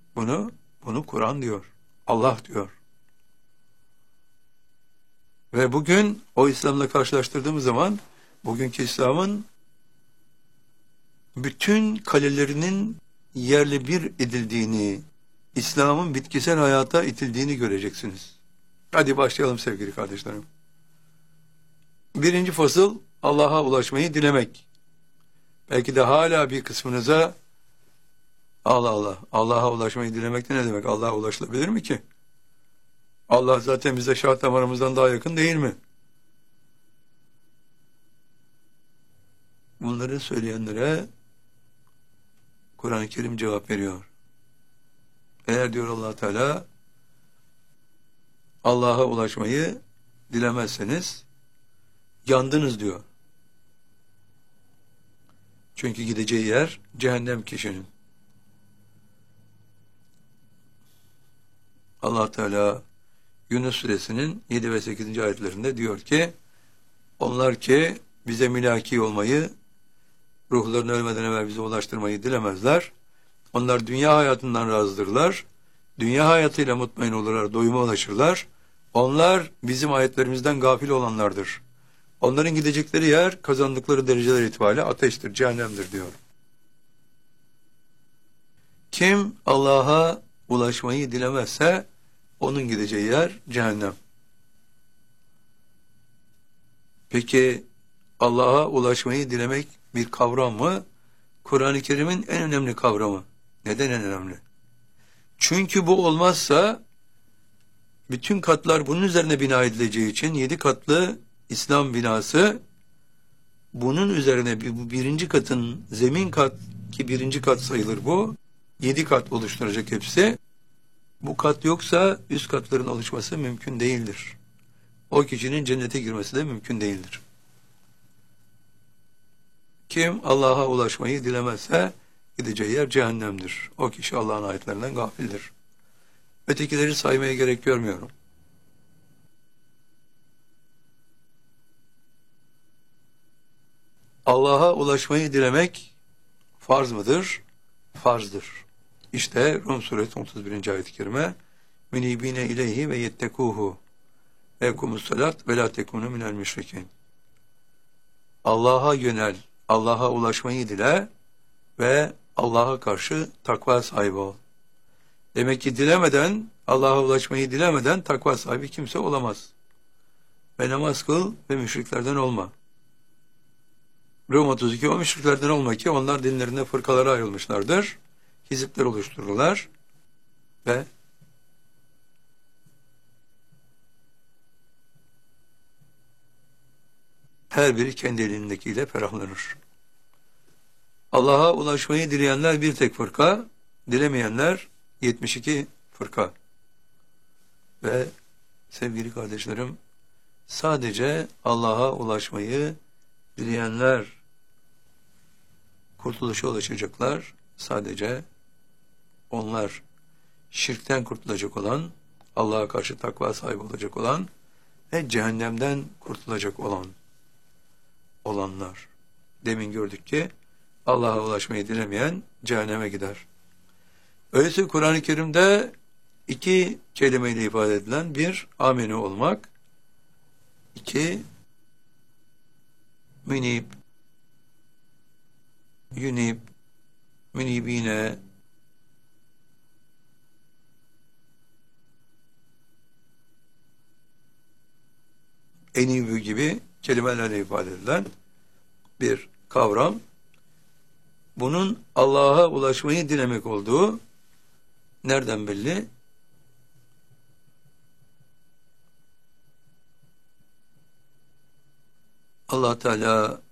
Bunu Kur'an diyor. Allah diyor. Ve bugün o İslam'la karşılaştırdığımız zaman bugünkü İslam'ın bütün kalelerinin yerle bir edildiğini, İslam'ın bitkisel hayata itildiğini göreceksiniz. Hadi başlayalım sevgili kardeşlerim. Birinci fasıl Allah'a ulaşmayı dilemek. Belki de hala bir kısmınıza Allah'a ulaşmayı dilemek de ne demek? Allah'a ulaşılabilir mi ki? Allah zaten bize şah damarımızdan daha yakın değil mi? Bunları söyleyenlere Kur'an-ı Kerim cevap veriyor. Eğer diyor Allah Teala Allah'a ulaşmayı dilemezseniz yandınız diyor. Çünkü gideceği yer cehennem kişinin. Allah Teala Yunus suresinin 7 ve 8. ayetlerinde diyor ki onlar ki bize mülaki olmayı, ruhlarını ölmeden evvel bize ulaştırmayı dilemezler. Onlar dünya hayatından razıdırlar. Dünya hayatıyla mutmain olurlar, doyuma ulaşırlar. Onlar bizim ayetlerimizden gafil olanlardır. Onların gidecekleri yer kazandıkları dereceler itibariyle ateştir, cehennemdir diyor. Kim Allah'a ulaşmayı dilemezse onun gideceği yer cehennem. Peki Allah'a ulaşmayı dilemek bir kavram mı? Kur'an-ı Kerim'in en önemli kavramı. Neden en önemli? Çünkü bu olmazsa bütün katlar bunun üzerine bina edileceği için 7 katlı İslam binası bunun üzerine birinci katın zemin kat ki birinci kat sayılır bu. 7 kat oluşturacak hepsi. Bu kat yoksa üst katların oluşması mümkün değildir. O kişinin cennete girmesi de mümkün değildir. Kim Allah'a ulaşmayı dilemezse gideceği yer cehennemdir. O kişi Allah'ın ayetlerinden gafildir. Ötekileri saymaya gerek görmüyorum. Allah'a ulaşmayı dilemek farz mıdır? Farzdır. İşte Rum suresi 31. ayet-i kerime münibine ileyhi ve yettekuhu ve ekumus salat ve la tekunu minel müşrikin. Allah'a yönel, Allah'a ulaşmayı dile ve Allah'a karşı takva sahibi ol. Demek ki Allah'a ulaşmayı dilemeden takva sahibi kimse olamaz. Ve namaz kıl ve müşriklerden olma. Rum 32 o müşriklerden olma ki onlar dinlerinde fırkalara ayrılmışlardır. Hizipler oluştururlar ve her biri kendi elindekiyle ferahlanır. Allah'a ulaşmayı dileyenler bir tek fırka, dilemeyenler 72 fırka. Ve sevgili kardeşlerim, sadece Allah'a ulaşmayı dileyenler kurtuluşa ulaşacaklar. Sadece onlar şirkten kurtulacak olan, Allah'a karşı takva sahibi olacak olan ve cehennemden kurtulacak olanlar. Demin gördük ki Allah'a ulaşmayı dilemeyen cehenneme gider. Öyleyse Kur'an-ı Kerim'de 2 kelimeyle ifade edilen bir ameni olmak, 2 münib, yunib, münibine, enibü gibi kelimelerle ifade edilen bir kavram. Bunun Allah'a ulaşmayı dilemek olduğu nereden belli? Allah Teala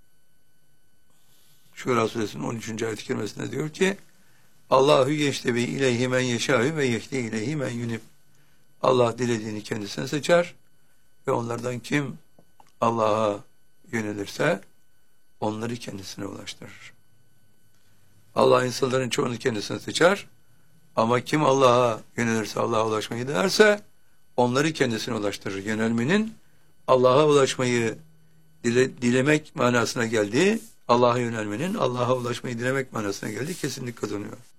Şura suresinin 13. ayet-i kerimesinde diyor ki Allahu yeştebi ileyhi men yeşâhü ve yehdi ileyhi men yunib. Allah dilediğini kendisine seçer ve onlardan kim Allah'a yönelirse onları kendisine ulaştırır. Allah insanların çoğunu kendisine seçer ama kim Allah'a yönelirse, Allah'a ulaşmayı dilerse onları kendisine ulaştırır. Yönelmenin Allah'a ulaşmayı dilemek manasına geldiği, Allah'a yönelmenin Allah'a ulaşmayı dilemek manasına geldiği kesinlik kazanıyor.